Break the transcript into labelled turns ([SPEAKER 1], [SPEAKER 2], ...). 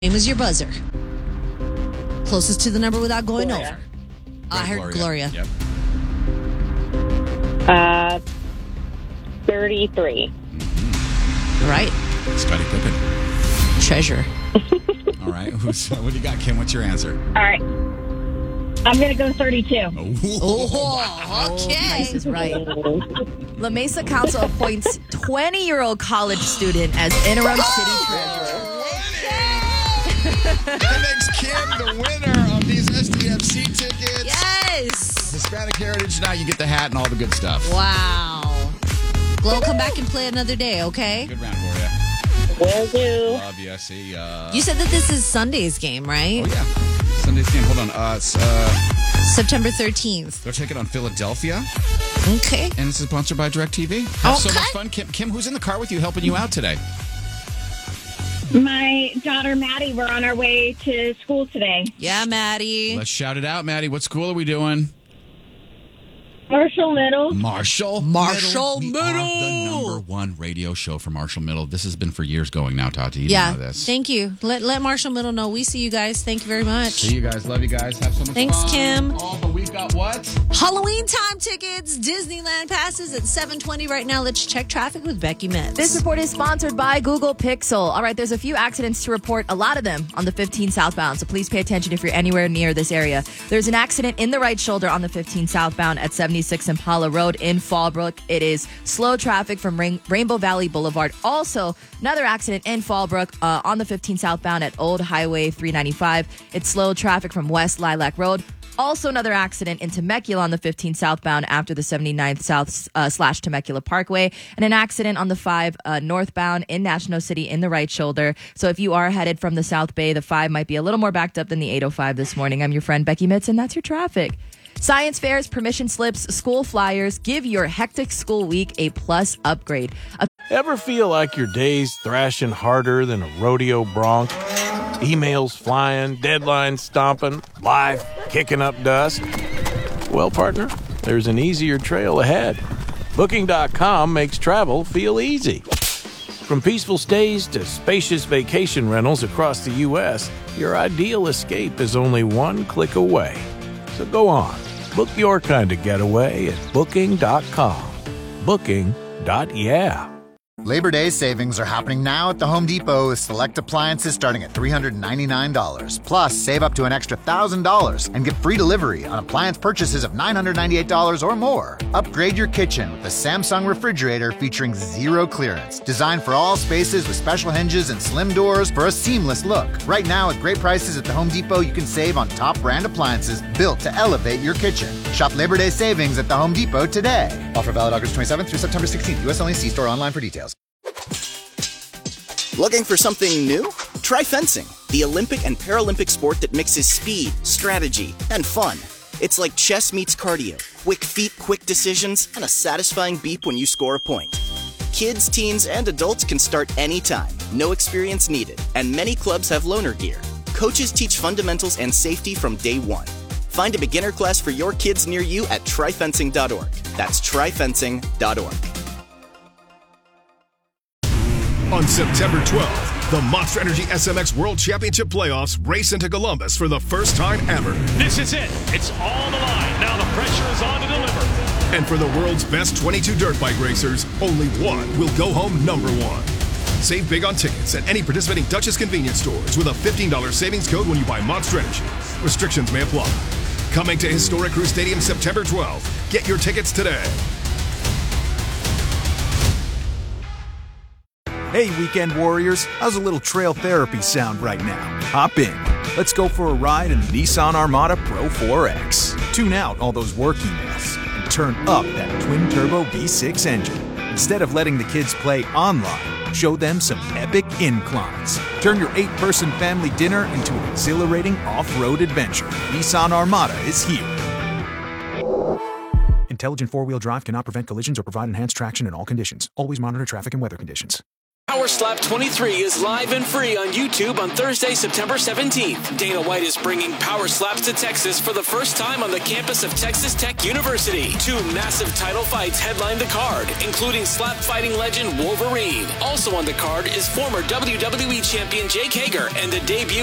[SPEAKER 1] Name is your buzzer. Closest to the number without going
[SPEAKER 2] Gloria.
[SPEAKER 1] over. I heard Gloria.
[SPEAKER 3] Yep.
[SPEAKER 2] 33.
[SPEAKER 1] Right.
[SPEAKER 3] Scottie Pippen.
[SPEAKER 1] Treasure.
[SPEAKER 3] All right. What do you got, Kim? What's your answer?
[SPEAKER 2] All right. I'm going to go 32.
[SPEAKER 1] Oh, okay.
[SPEAKER 4] Nice is right. La Mesa Council appoints 20-year-old college student as interim city treasurer.
[SPEAKER 3] That makes Kim the winner of these SDFC tickets.
[SPEAKER 1] Yes.
[SPEAKER 3] Hispanic Heritage Night. You get the hat and all the good stuff.
[SPEAKER 1] Wow. Glow, come back and play another day, okay?
[SPEAKER 3] Good round for you.
[SPEAKER 2] Will do.
[SPEAKER 3] Love you. See.
[SPEAKER 1] You said that this is Sunday's game, right?
[SPEAKER 3] Oh yeah. Sunday's game. Hold on. It's
[SPEAKER 1] September 13th.
[SPEAKER 3] they're taking on Philadelphia,
[SPEAKER 1] Okay.
[SPEAKER 3] and this is sponsored by DirecTV. Have so
[SPEAKER 1] Okay.
[SPEAKER 3] much fun, Kim. Kim, who's in the car with you, helping you out today?
[SPEAKER 2] My daughter, Maddie, we're on our way to school today.
[SPEAKER 1] Yeah, Maddie.
[SPEAKER 3] Let's shout it out, Maddie. What school are we doing?
[SPEAKER 2] Marshall Middle.
[SPEAKER 3] Marshall
[SPEAKER 1] Marshall
[SPEAKER 3] We are
[SPEAKER 1] Middle.
[SPEAKER 3] the number one radio show for Marshall Middle. This has been for years going now, Tati. You
[SPEAKER 1] Yeah.
[SPEAKER 3] know this.
[SPEAKER 1] Thank you. Let Marshall Middle know. We see you guys. Thank you very much.
[SPEAKER 3] See you guys. Love you guys. Have so much
[SPEAKER 1] Thanks,
[SPEAKER 3] fun.
[SPEAKER 1] Kim.
[SPEAKER 3] Oh, but we've got what?
[SPEAKER 1] Halloween time tickets. Disneyland passes at 7:20 right now. Let's check traffic with Becky Metz.
[SPEAKER 4] This report is sponsored by Google Pixel. All right, there's a few accidents to report, a lot of them on the 15 southbound, so please pay attention if you're anywhere near this area. There's an accident in the right shoulder on the 15 southbound at 76 Impala Road in Fallbrook. It is slow traffic from Rainbow Valley Boulevard. Also, another accident in Fallbrook on the 15 southbound at Old Highway 395. It's slow traffic from West Lilac Road. Also, another accident in Temecula on the 15 southbound after the 79th South / Temecula Parkway, and an accident on the 5 northbound in National City in the right shoulder. So if you are headed from the South Bay, the 5 might be a little more backed up than the 805 this morning. I'm your friend Becky Metz, and that's your traffic. Science fairs, permission slips, school flyers. Give your hectic school week a plus upgrade.
[SPEAKER 5] Ever feel like your day's thrashing harder than a rodeo bronc? Emails flying, deadlines stomping, life kicking up dust? Well, partner, there's an easier trail ahead. Booking.com makes travel feel easy. From peaceful stays to spacious vacation rentals across the U.S., your ideal escape is only one click away. So go on, book your kind of getaway at Booking.com. Booking.yeah.
[SPEAKER 6] Labor Day savings are happening now at the Home Depot with select appliances starting at $399. Plus, save up to an extra $1,000 and get free delivery on appliance purchases of $998 or more. Upgrade your kitchen with a Samsung refrigerator featuring zero clearance. Designed for all spaces with special hinges and slim doors for a seamless look. Right now, at great prices at the Home Depot, you can save on top brand appliances built to elevate your kitchen. Shop Labor Day savings at the Home Depot today. Offer valid August 27th through September 16th. U.S. only. See store online for details.
[SPEAKER 7] Looking for something new? Try fencing, the Olympic and Paralympic sport that mixes speed, strategy, and fun. It's like chess meets cardio, quick feet, quick decisions, and a satisfying beep when you score a point. Kids, teens, and adults can start anytime, no experience needed, and many clubs have loaner gear. Coaches teach fundamentals and safety from day one. Find a beginner class for your kids near you at tryfencing.org. That's tryfencing.org.
[SPEAKER 8] On September 12th, the Monster Energy SMX World Championship Playoffs race into Columbus for the first time ever.
[SPEAKER 9] This is it. It's on the line. Now the pressure is on to deliver.
[SPEAKER 8] And for the world's best 22 dirt bike racers, only one will go home number one. Save big on tickets at any participating Dutchess convenience stores with a $15 savings code when you buy Monster Energy. Restrictions may apply. Coming to Historic Crew Stadium September 12th. Get your tickets today.
[SPEAKER 10] Hey, weekend warriors, how's a little trail therapy sound right now? Hop in. Let's go for a ride in the Nissan Armada Pro 4X. Tune out all those work emails and turn up that twin-turbo V6 engine. Instead of letting the kids play online, show them some epic inclines. Turn your 8-person family dinner into an exhilarating off-road adventure. Nissan Armada is here. Intelligent four-wheel drive cannot prevent collisions or provide enhanced traction in all conditions. Always monitor traffic and weather conditions.
[SPEAKER 11] Power Slap 23 is live and free on YouTube on Thursday, September 17th. Dana White is bringing Power Slaps to Texas for the first time on the campus of Texas Tech University. 2 massive title fights headline the card, including slap fighting legend Wolverine. Also on the card is former WWE champion Jake Hager and the debut